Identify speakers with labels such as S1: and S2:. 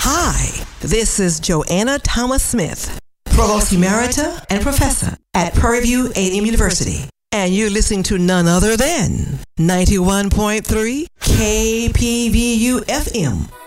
S1: Hi, this is Joanna Thomas Smith, Provost Emerita and Professor at Prairie View A&M University. And you're listening to none other than 91.3 KPVU FM.